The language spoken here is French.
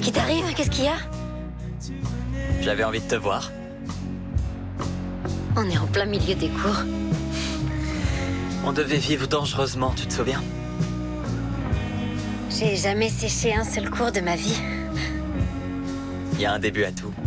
qui t'arrive? Qu'est-ce qu'il y a? J'avais envie de te voir. On est en plein milieu des cours. On devait vivre dangereusement, tu te souviens? J'ai jamais séché un seul cours de ma vie. Il y a un début à tout.